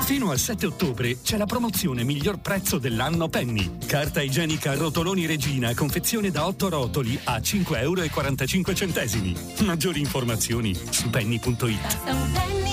Fino al 7 ottobre c'è la promozione miglior prezzo dell'anno Penny. Carta igienica Rotoloni Regina, confezione da 8 rotoli a 5,45 euro. Maggiori informazioni su penny.it.